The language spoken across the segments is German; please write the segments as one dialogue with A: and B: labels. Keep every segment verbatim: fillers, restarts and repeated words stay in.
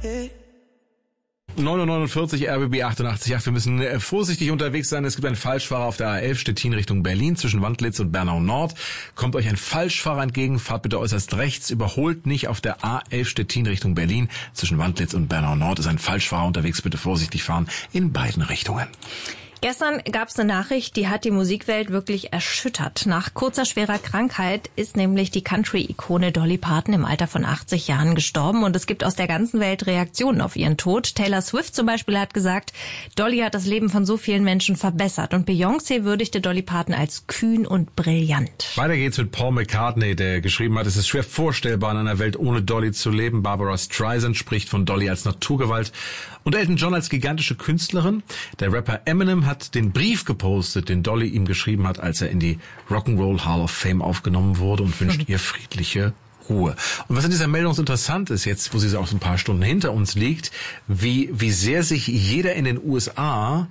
A: neun Uhr neunundvierzig, R B B achtundachtzig Komma acht. Wir müssen äh, vorsichtig unterwegs sein. Es gibt einen Falschfahrer auf der A elf Stettin Richtung Berlin zwischen Wandlitz und Bernau Nord. Kommt euch ein Falschfahrer entgegen, fahrt bitte äußerst rechts, überholt nicht auf der A elf Stettin Richtung Berlin zwischen Wandlitz und Bernau Nord. Ist ein Falschfahrer unterwegs, bitte vorsichtig fahren in beiden Richtungen.
B: Gestern gab es eine Nachricht, die hat die Musikwelt wirklich erschüttert. Nach kurzer schwerer Krankheit ist nämlich die Country-Ikone Dolly Parton im Alter von achtzig Jahren gestorben. Und es gibt aus der ganzen Welt Reaktionen auf ihren Tod. Taylor Swift zum Beispiel hat gesagt, Dolly hat das Leben von so vielen Menschen verbessert. Und Beyoncé würdigte Dolly Parton als kühn und brillant.
A: Weiter geht's mit Paul McCartney, der geschrieben hat, es ist schwer vorstellbar, in einer Welt ohne Dolly zu leben. Barbara Streisand spricht von Dolly als Naturgewalt. Und Elton John als gigantische Künstlerin. Der Rapper Eminem hat den Brief gepostet, den Dolly ihm geschrieben hat, als er in die Rock'n'Roll Hall of Fame aufgenommen wurde und wünscht ihr friedliche Ruhe. Und was in dieser Meldung so interessant ist, jetzt, wo sie auch so ein paar Stunden hinter uns liegt, wie, wie sehr sich jeder in den U S A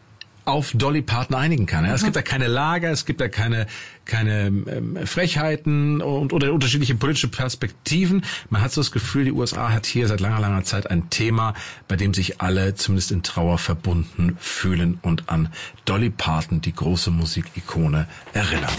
A: auf Dolly Parton einigen kann. Ja, es gibt da keine Lager, es gibt da keine keine ähm, Frechheiten und oder unterschiedliche politische Perspektiven. Man hat so das Gefühl, die U S A hat hier seit langer, langer Zeit ein Thema, bei dem sich alle zumindest in Trauer verbunden fühlen und an Dolly Parton, die große Musikikone, erinnern.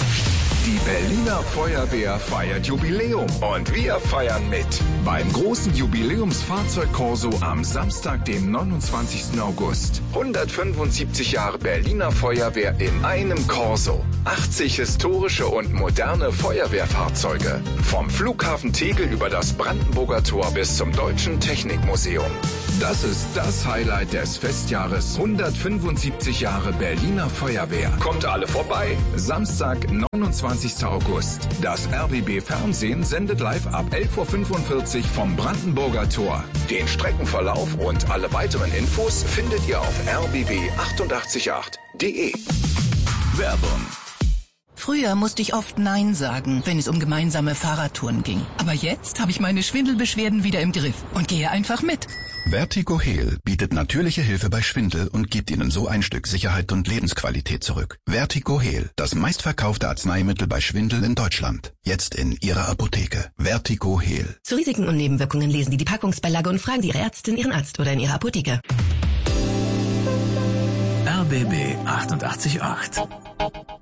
C: Die Berliner Feuerwehr feiert Jubiläum und wir feiern mit. Beim großen Jubiläumsfahrzeugkorso am Samstag, dem neunundzwanzigsten August. hundertfünfundsiebzig Jahre Berliner Feuerwehr in einem Korso. achtzig historische und moderne Feuerwehrfahrzeuge. Vom Flughafen Tegel über das Brandenburger Tor bis zum Deutschen Technikmuseum. Das ist das Highlight des Festjahres hundertfünfundsiebzig Jahre Berliner Feuerwehr. Kommt alle vorbei. Samstag, neunundzwanzigsten August. Das R B B Fernsehen sendet live ab elf Uhr fünfundvierzig vom Brandenburger Tor. Den Streckenverlauf und alle weiteren Infos findet ihr auf r b b achtundachtzig Komma acht punkt d e. Werbung.
D: Früher musste ich oft Nein sagen, wenn es um gemeinsame Fahrradtouren ging. Aber jetzt habe ich meine Schwindelbeschwerden wieder im Griff und gehe einfach mit.
E: Vertigo Heal bietet natürliche Hilfe bei Schwindel und gibt Ihnen so ein Stück Sicherheit und Lebensqualität zurück. Vertigo Heal, das meistverkaufte Arzneimittel bei Schwindel in Deutschland. Jetzt in Ihrer Apotheke. Vertigo Heal.
F: Zu Risiken und Nebenwirkungen lesen Sie die Packungsbeilage und fragen Sie Ihre Ärztin, Ihren Arzt oder in Ihrer Apotheke.
G: R B B achtundachtzig Komma acht